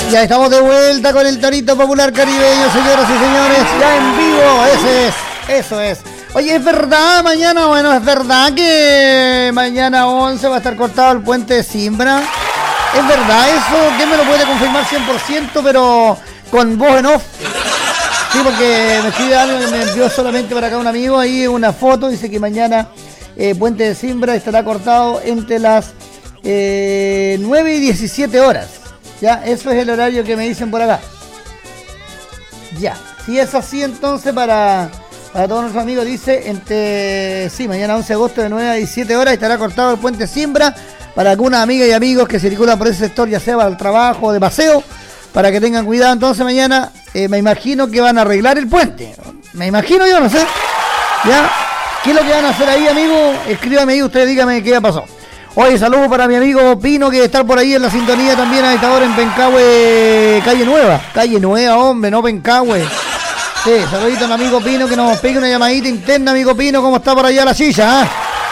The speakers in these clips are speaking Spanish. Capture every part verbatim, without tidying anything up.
Ya estamos de vuelta con el Torito Popular Caribeño, señoras y señores, ya en vivo, ese es, eso es. Oye, es verdad, mañana, bueno, es verdad que mañana once va a estar cortado el puente de Simbra. Es verdad eso, ¿quién me lo puede confirmar cien por ciento, pero con voz en off? Sí, porque me escribe algo que me envió solamente para acá un amigo, ahí una foto, dice que mañana eh, puente de Simbra estará cortado entre las eh, nueve y diecisiete horas. Ya, eso es el horario que me dicen por acá. Ya, si es así entonces para, para todos nuestros amigos, dice, entre, sí, mañana once de agosto de nueve a diecisiete horas estará cortado el puente Simbra para algunas amigas y amigos que circulan por ese sector, ya sea para el trabajo o de paseo, para que tengan cuidado. Entonces mañana eh, me imagino que van a arreglar el puente. Me imagino yo, no sé. Ya, ¿qué es lo que van a hacer ahí, amigo? Escríbame ahí, usted dígame qué pasó. Oye, saludos para mi amigo Pino, que está por ahí en la sintonía también, a esta hora en Pencahue, Calle Nueva. Calle Nueva, hombre, no Pencahue. Sí, saludito a mi amigo Pino, que nos pegue una llamadita interna, amigo Pino, ¿cómo está por allá la silla? ¿Eh?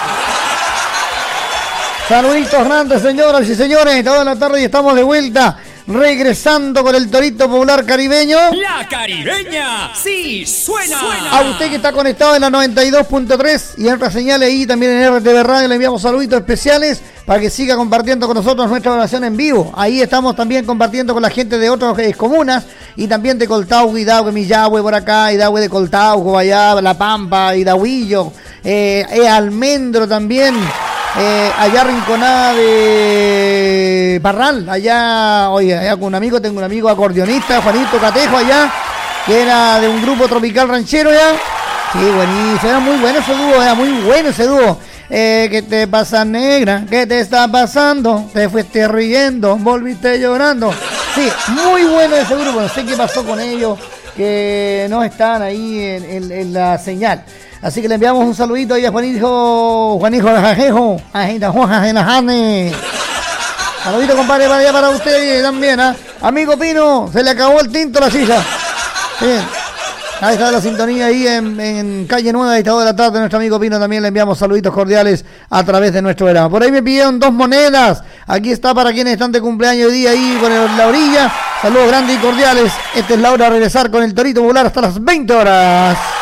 Saluditos grandes, señoras y señores, toda la tarde y estamos de vuelta. Regresando con el Torito Popular Caribeño. La Caribeña, sí, suena. suena. A usted que está conectado en la noventa y dos punto tres y en otras señales ahí también en R T V Radio, le enviamos saluditos especiales para que siga compartiendo con nosotros nuestra oración en vivo. Ahí estamos también compartiendo con la gente de otras eh, comunas y también de Coltauco, Hidalgo, Millahue por acá, Hidalgo de Coltauco, allá La Pampa, Hidahuillo, eh, eh, Almendro también. Eh, allá Rinconada de Parral, allá, oye, allá con un amigo, tengo un amigo acordeonista, Juanito Catejo, allá, que era de un grupo tropical ranchero ya. Sí, buenísimo, era muy bueno ese dúo, era muy bueno ese dúo. Eh, ¿Qué te pasa, negra? ¿Qué te está pasando? Te fuiste riendo, volviste llorando. Sí, muy bueno ese grupo, no sé qué pasó con ellos, que no están ahí en, en, en la señal. Así que le enviamos un saludito ahí a Juanijo, Juanijo Jajejo, a Juan. Saludito, compadre, para allá para usted también, ¿ah? ¿eh? Amigo Pino, se le acabó el tinto a la silla. Bien. Ahí está la sintonía ahí en, en Calle Nueva, a esta hora de la tarde. Nuestro amigo Pino también le enviamos saluditos cordiales a través de nuestro programa. Por ahí me pidieron dos monedas. Aquí está para quienes están de cumpleaños hoy día ahí por la orilla. Saludos grandes y cordiales. Esta es la hora de regresar con el Torito Popular hasta las veinte horas.